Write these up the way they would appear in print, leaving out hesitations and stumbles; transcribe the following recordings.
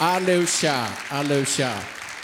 Alusha.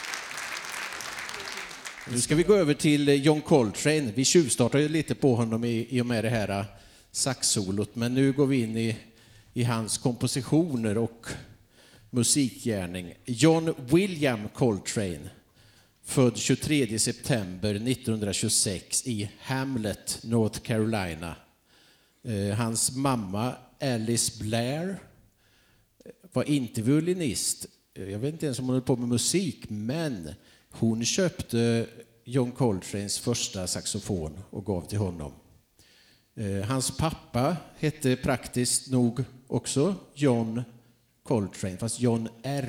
Nu ska vi gå över till John Coltrane. Vi tjuvstartar ju lite på honom i och med det här saxsolot, men nu går vi in i hans kompositioner och musikgärning. John William Coltrane, född 23 september 1926 i Hamlet, North Carolina. Hans mamma Alice Blair var inte violinist. Jag vet inte ens om hon höll på med musik, men hon köpte John Coltranes första saxofon och gav till honom. Hans pappa hette praktiskt nog också John Coltrane, fast John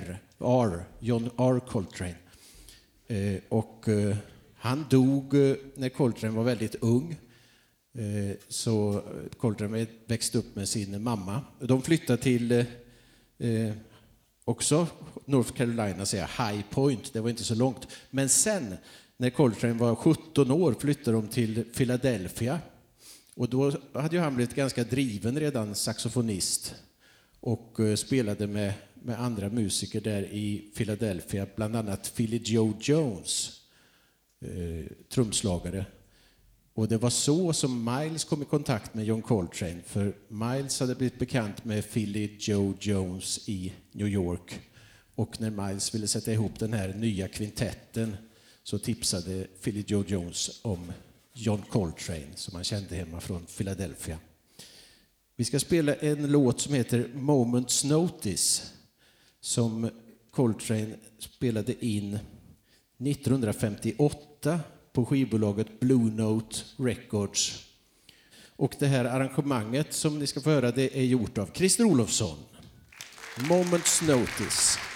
R. Coltrane. Och han dog när Coltrane var väldigt ung. Så Coltrane växte upp med sin mamma. De flyttade till också North Carolina, säger High Point. Det var inte så långt. Men sen när Coltrane var 17 år flyttade de till Philadelphia. Och då hade ju han blivit ganska driven redan saxofonist och spelade med andra musiker där i Philadelphia, bland annat Philly Joe Jones, trumslagare. Och det var så som Miles kom i kontakt med John Coltrane, för Miles hade blivit bekant med Philly Joe Jones i New York. Och när Miles ville sätta ihop den här nya kvintetten så tipsade Philly Joe Jones om John Coltrane, som han kände hemma från Philadelphia. Vi ska spela en låt som heter Moment's Notice, som Coltrane spelade in 1958 på skivbolaget Blue Note Records. Och det här arrangemanget som ni ska få höra, det är gjort av Christer Olofsson. Moment's Notice.